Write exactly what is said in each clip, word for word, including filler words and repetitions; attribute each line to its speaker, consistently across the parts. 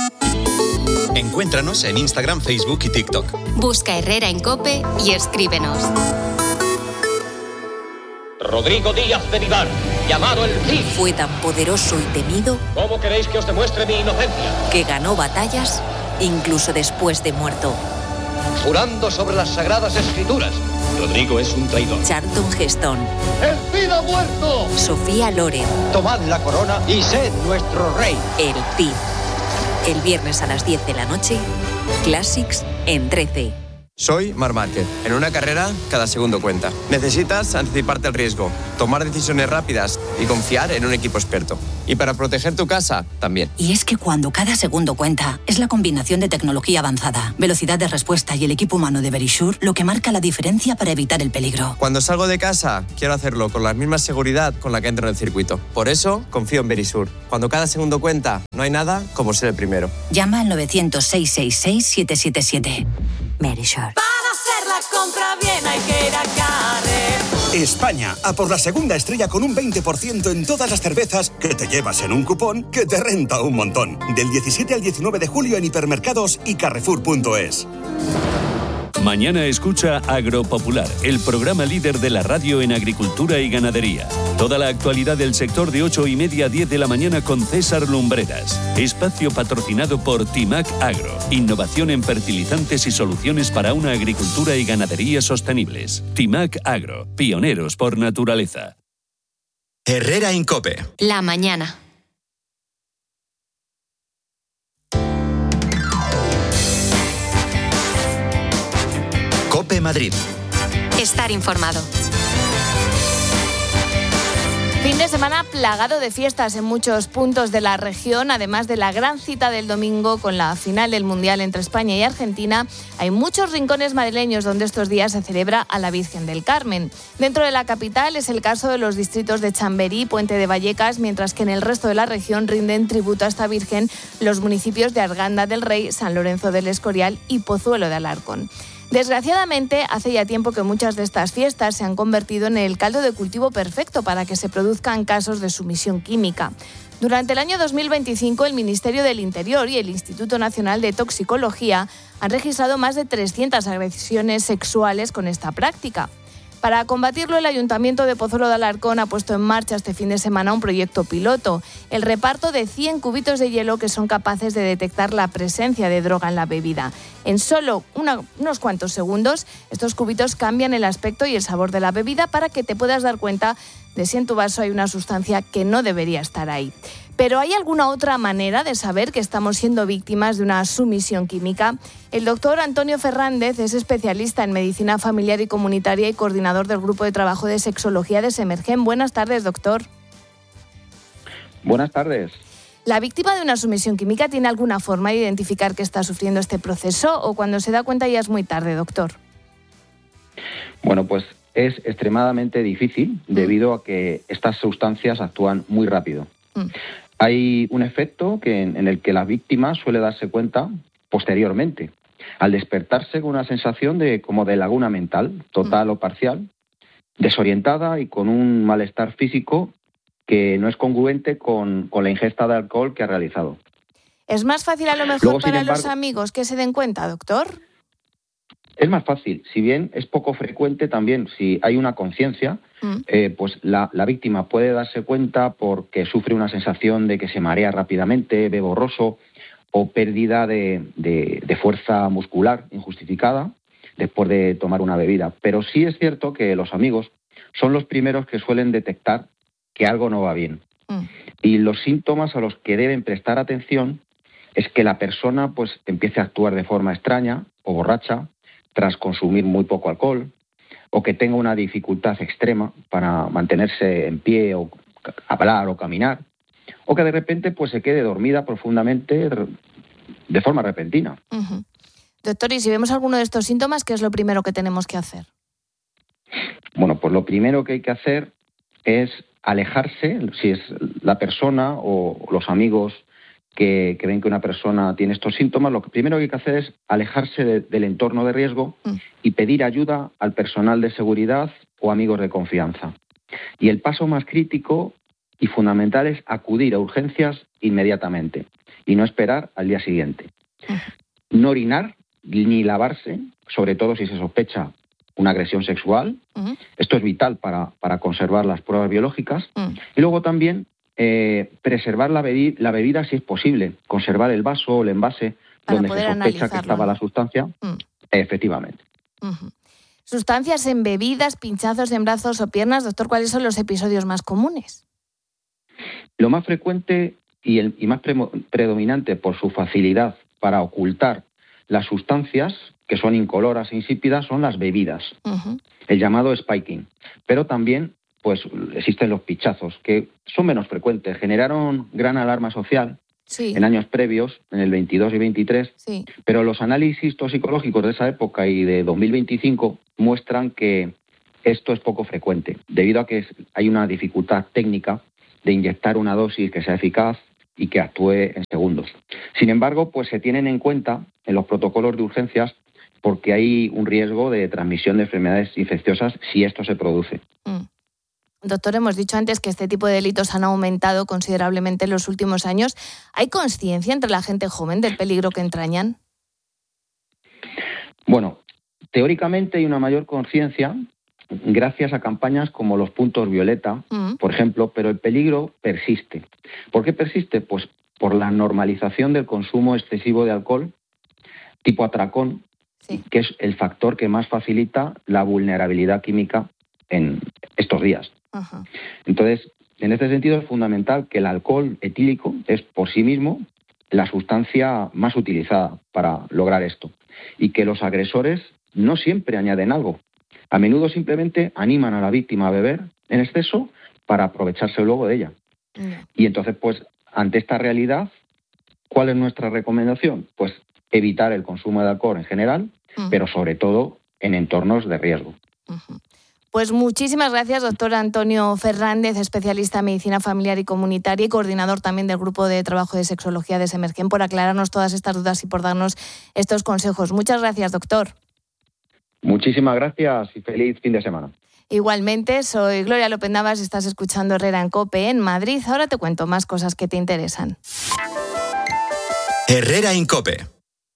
Speaker 1: Encuéntranos en Instagram, Facebook y TikTok.
Speaker 2: Busca Herrera en COPE y escríbenos.
Speaker 3: Rodrigo Díaz de Vivar, llamado el Cid.
Speaker 4: Fue tan poderoso y temido.
Speaker 3: ¿Cómo queréis que os demuestre mi inocencia?
Speaker 4: Que ganó batallas incluso después de muerto.
Speaker 3: Jurando sobre las sagradas escrituras. Rodrigo es un traidor.
Speaker 4: Charlton Heston.
Speaker 3: ¡El Cid ha muerto!
Speaker 4: Sofía Loren.
Speaker 3: Tomad la corona y sed nuestro rey.
Speaker 4: El Cid. El viernes a las diez de la noche, Classics en trece.
Speaker 5: Soy Marc Márquez. En una carrera, cada segundo cuenta. Necesitas anticiparte al riesgo, tomar decisiones rápidas y confiar en un equipo experto. Y para proteger tu casa, también.
Speaker 6: Y es que cuando cada segundo cuenta, es la combinación de tecnología avanzada, velocidad de respuesta y el equipo humano de Verisure lo que marca la diferencia para evitar el peligro.
Speaker 5: Cuando salgo de casa, quiero hacerlo con la misma seguridad con la que entro en el circuito. Por eso, confío en Verisure. Cuando cada segundo cuenta, no hay nada como ser el primero.
Speaker 6: Llama al novecientos, seiscientos sesenta y seis, siete siete siete. Verisure.
Speaker 7: Para hacer la compra bien hay que ir a Carrer.
Speaker 8: España, a por la segunda estrella con un veinte por ciento en todas las cervezas que te llevas en un cupón que te renta un montón. Del diecisiete al diecinueve de julio en hipermercados y carrefour punto es.
Speaker 9: Mañana escucha Agropopular, el programa líder de la radio en agricultura y ganadería. Toda la actualidad del sector de ocho y media a diez de la mañana con César Lumbreras. Espacio patrocinado por Timac Agro. Innovación en fertilizantes y soluciones para una agricultura y ganadería sostenibles. Timac Agro, pioneros por naturaleza.
Speaker 1: Herrera en COPE.
Speaker 2: La mañana.
Speaker 1: COPE Madrid.
Speaker 2: Estar informado.
Speaker 10: Fin de semana plagado de fiestas en muchos puntos de la región. Además de la gran cita del domingo con la final del Mundial entre España y Argentina, hay muchos rincones madrileños donde estos días se celebra a la Virgen del Carmen. Dentro de la capital es el caso de los distritos de Chamberí, Puente de Vallecas, mientras que en el resto de la región rinden tributo a esta Virgen los municipios de Arganda del Rey, San Lorenzo del Escorial y Pozuelo de Alarcón. Desgraciadamente, hace ya tiempo que muchas de estas fiestas se han convertido en el caldo de cultivo perfecto para que se produzcan casos de sumisión química. Durante el año dos mil veinticinco, el Ministerio del Interior y el Instituto Nacional de Toxicología han registrado más de trescientas agresiones sexuales con esta práctica. Para combatirlo, el Ayuntamiento de Pozuelo de Alarcón ha puesto en marcha este fin de semana un proyecto piloto, el reparto de cien cubitos de hielo que son capaces de detectar la presencia de droga en la bebida. En solo una, unos cuantos segundos, estos cubitos cambian el aspecto y el sabor de la bebida para que te puedas dar cuenta de si en tu vaso hay una sustancia que no debería estar ahí. Pero ¿hay alguna otra manera de saber que estamos siendo víctimas de una sumisión química? El doctor Antonio Fernández es especialista en medicina familiar y comunitaria y coordinador del Grupo de Trabajo de Sexología de Semergen. Buenas tardes, doctor.
Speaker 11: Buenas tardes.
Speaker 10: ¿La víctima de una sumisión química tiene alguna forma de identificar que está sufriendo este proceso o cuando se da cuenta ya es muy tarde, doctor?
Speaker 11: Bueno, pues es extremadamente difícil debido a que estas sustancias actúan muy rápido. Mm. Hay un efecto que, en el que la víctima suele darse cuenta posteriormente, al despertarse con una sensación de como de laguna mental, total mm. o parcial, desorientada y con un malestar físico que no es congruente con, con la ingesta de alcohol que ha realizado.
Speaker 10: ¿Es más fácil a lo mejor Luego, para embargo, los amigos que se den cuenta, doctor?
Speaker 11: Es más fácil, si bien es poco frecuente también, si hay una conciencia, mm. eh, pues la, la víctima puede darse cuenta porque sufre una sensación de que se marea rápidamente, ve borroso o pérdida de, de, de fuerza muscular injustificada después de tomar una bebida. Pero sí es cierto que los amigos son los primeros que suelen detectar que algo no va bien. Mm. Y los síntomas a los que deben prestar atención es que la persona pues empiece a actuar de forma extraña o borracha tras consumir muy poco alcohol, o que tenga una dificultad extrema para mantenerse en pie o hablar o caminar, o que de repente pues se quede dormida profundamente de forma repentina.
Speaker 10: Uh-huh. Doctor, y si vemos alguno de estos síntomas, ¿qué es lo primero que tenemos que hacer?
Speaker 11: Bueno, pues lo primero que hay que hacer es alejarse, si es la persona o los amigos Que, que ven que una persona tiene estos síntomas, lo que primero que hay que hacer es alejarse de, del entorno de riesgo mm. y pedir ayuda al personal de seguridad o amigos de confianza. Y el paso más crítico y fundamental es acudir a urgencias inmediatamente y no esperar al día siguiente. No orinar ni lavarse, sobre todo si se sospecha una agresión sexual. Uh-huh. Esto es vital para, para conservar las pruebas biológicas. Uh-huh. Y luego también eh, preservar la, bebi- la bebida si es posible, conservar el vaso o el envase para donde se sospecha que estaba la sustancia. Uh-huh. Efectivamente.
Speaker 10: Uh-huh. Sustancias en bebidas, pinchazos en brazos o piernas. Doctor, ¿cuáles son los episodios más comunes?
Speaker 11: Lo más frecuente y, el, y más pre- predominante por su facilidad para ocultar las sustancias que son incoloras e insípidas son las bebidas, uh-huh. el llamado spiking. Pero también pues existen los pinchazos, que son menos frecuentes. Generaron gran alarma social sí. en años previos, en el veintidós y veintitrés, sí. pero los análisis toxicológicos de esa época y de dos mil veinticinco muestran que esto es poco frecuente, debido a que hay una dificultad técnica de inyectar una dosis que sea eficaz y que actúe en segundos. Sin embargo, pues se tienen en cuenta en los protocolos de urgencias porque hay un riesgo de transmisión de enfermedades infecciosas si esto se produce.
Speaker 10: Mm. Doctor, hemos dicho antes que este tipo de delitos han aumentado considerablemente en los últimos años. ¿Hay conciencia entre la gente joven del peligro que entrañan?
Speaker 11: Bueno, teóricamente hay una mayor conciencia gracias a campañas como los puntos violeta, mm. por ejemplo, pero el peligro persiste. ¿Por qué persiste? Pues por la normalización del consumo excesivo de alcohol, tipo atracón, sí. que es el factor que más facilita la vulnerabilidad química en estos días. Uh-huh. Entonces, en este sentido es fundamental que el alcohol etílico es por sí mismo la sustancia más utilizada para lograr esto y que los agresores no siempre añaden algo. A menudo simplemente animan a la víctima a beber en exceso para aprovecharse luego de ella. Uh-huh. Y entonces, pues, ante esta realidad, ¿cuál es nuestra recomendación? Pues evitar el consumo de alcohol en general, uh-huh. pero sobre todo en entornos de riesgo.
Speaker 10: Uh-huh. Pues muchísimas gracias, doctor Antonio Fernández, especialista en medicina familiar y comunitaria y coordinador también del Grupo de Trabajo de Sexología de Semergen, por aclararnos todas estas dudas y por darnos estos consejos. Muchas gracias, doctor.
Speaker 11: Muchísimas gracias y feliz fin de semana.
Speaker 10: Igualmente, soy Gloria López Navas, estás escuchando Herrera en COPE en Madrid. Ahora te cuento más cosas que te interesan.
Speaker 1: Herrera en COPE.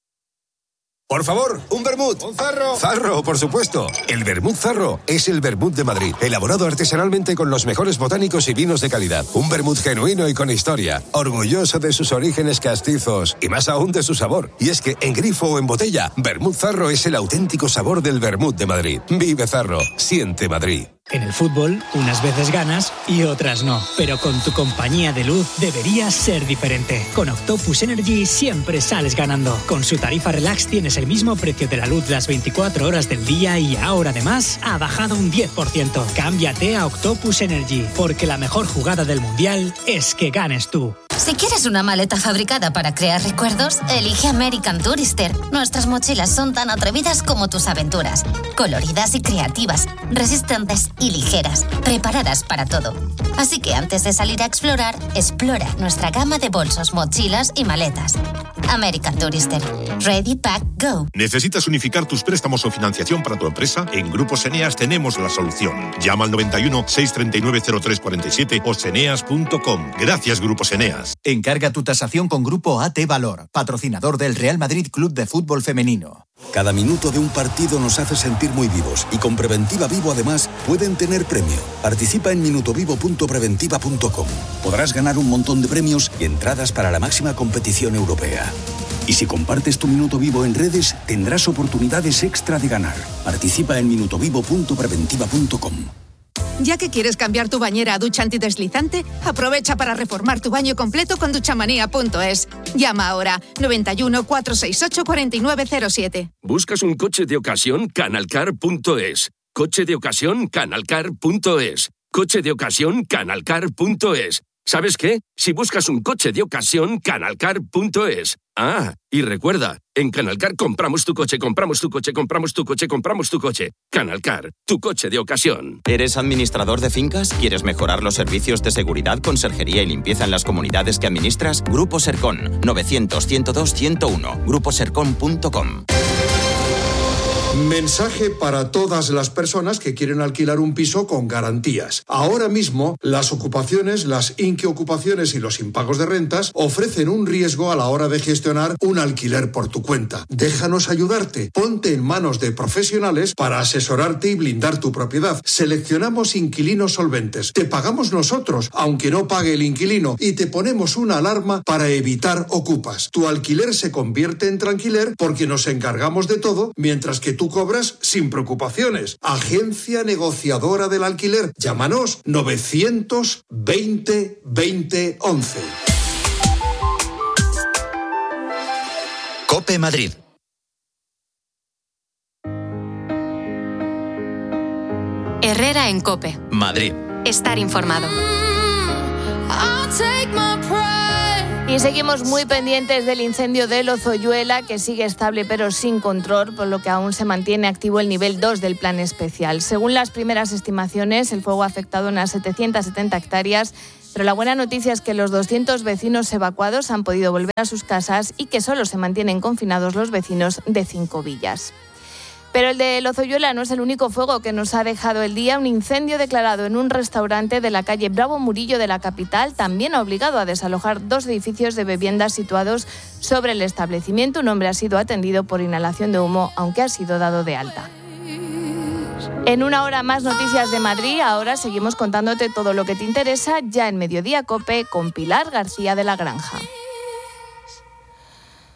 Speaker 12: Por favor, un vermut.
Speaker 13: Un zarro.
Speaker 12: Zarro, por supuesto. El vermut Zarro es el vermut de Madrid, elaborado artesanalmente con los mejores botánicos y vinos de calidad. Un vermut genuino y con historia, orgulloso de sus orígenes castizos y más aún de su sabor. Y es que en grifo o en botella, vermut Zarro es el auténtico sabor del vermut de Madrid. Vive Zarro, siente Madrid.
Speaker 14: En el fútbol, unas veces ganas y otras no. Pero con tu compañía de luz deberías ser diferente. Con Octopus Energy siempre sales ganando. Con su tarifa Relax tienes el mismo precio de la luz las veinticuatro horas del día y ahora además ha bajado un diez por ciento. Cámbiate a Octopus Energy, porque la mejor jugada del Mundial es que ganes tú.
Speaker 15: Si quieres una maleta fabricada para crear recuerdos, elige American Tourister. Nuestras mochilas son tan atrevidas como tus aventuras. Coloridas y creativas, resistentes y ligeras, preparadas para todo. Así que antes de salir a explorar, explora nuestra gama de bolsos, mochilas y maletas. American Tourister. Ready, Pack, Go.
Speaker 16: ¿Necesitas unificar tus préstamos o financiación para tu empresa? En Grupo Seneas tenemos la solución. Llama al noventa y uno, seiscientos treinta y nueve, cero tres cuarenta y siete o seneas punto com. Gracias, Grupo Seneas.
Speaker 17: Encarga tu tasación con Grupo A T Valor, patrocinador del Real Madrid Club de Fútbol Femenino.
Speaker 18: Cada minuto de un partido nos hace sentir muy vivos y con Preventiva Vivo además pueden tener premio. Participa en minutovivo punto preventiva punto com. Podrás ganar un montón de premios y entradas para la máxima competición europea. Y si compartes tu Minuto Vivo en redes, tendrás oportunidades extra de ganar. Participa en minutovivo punto preventiva punto com.
Speaker 19: Ya que quieres cambiar tu bañera a ducha antideslizante, aprovecha para reformar tu baño completo con duchamanía punto es. Llama ahora noventa y uno, cuatrocientos sesenta y ocho, cuarenta y nueve cero siete.
Speaker 20: ¿Buscas un coche de ocasión? Canalcar punto es. Coche de ocasión, Canalcar punto es. Coche de ocasión, Canalcar punto es. ¿Sabes qué? Si buscas un coche de ocasión, Canalcar punto es. Ah, y recuerda, en Canalcar compramos tu coche, compramos tu coche, compramos tu coche, compramos tu coche. Canalcar, tu coche de ocasión.
Speaker 21: ¿Eres administrador de fincas? ¿Quieres mejorar los servicios de seguridad, conserjería y limpieza en las comunidades que administras? Grupo Sercon, novecientos, ciento dos, ciento uno. grupo sercon punto com.
Speaker 13: Mensaje para todas las personas que quieren alquilar un piso con garantías. Ahora mismo, las ocupaciones, las inquiocupaciones y los impagos de rentas ofrecen un riesgo a la hora de gestionar un alquiler por tu cuenta. Déjanos ayudarte. Ponte en manos de profesionales para asesorarte y blindar tu propiedad. Seleccionamos inquilinos solventes. Te pagamos nosotros, aunque no pague el inquilino, y te ponemos una alarma para evitar ocupas. Tu alquiler se convierte en tranquiler porque nos encargamos de todo, mientras que tú cobras sin preocupaciones. Agencia negociadora del alquiler. Llámanos novecientos veinte veinte once.
Speaker 1: COPE Madrid.
Speaker 2: Herrera en COPE.
Speaker 1: Madrid.
Speaker 2: Estar informado.
Speaker 10: Y seguimos muy pendientes del incendio de Lozoyuela, que sigue estable pero sin control, por lo que aún se mantiene activo el nivel dos del plan especial. Según las primeras estimaciones, el fuego ha afectado unas setecientas setenta hectáreas, pero la buena noticia es que los doscientos vecinos evacuados han podido volver a sus casas y que solo se mantienen confinados los vecinos de cinco villas. Pero el de Lozoyuela no es el único fuego que nos ha dejado el día. Un incendio declarado en un restaurante de la calle Bravo Murillo de la capital también ha obligado a desalojar dos edificios de viviendas situados sobre el establecimiento. Un hombre ha sido atendido por inhalación de humo, aunque ha sido dado de alta. En una hora más noticias de Madrid. Ahora seguimos contándote todo lo que te interesa ya en Mediodía COPE con Pilar García de la Granja.